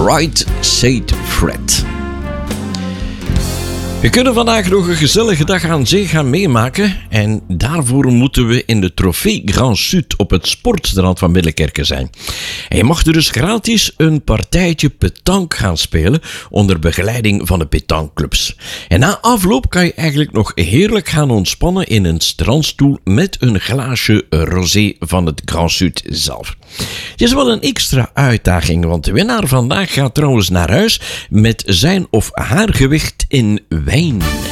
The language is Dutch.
Right Said Fred. We kunnen vandaag nog een gezellige dag aan zee gaan meemaken en daarvoor moeten we in de Trofee Grand Sud op het sportstrand van Middelkerke zijn. En je mag er dus gratis een partijtje petanque gaan spelen onder begeleiding van de petankclubs. En na afloop kan je eigenlijk nog heerlijk gaan ontspannen in een strandstoel met een glaasje rosé van het Grand Sud zelf. Het is wel een extra uitdaging, want de winnaar vandaag gaat trouwens naar huis met zijn of haar gewicht in wijn.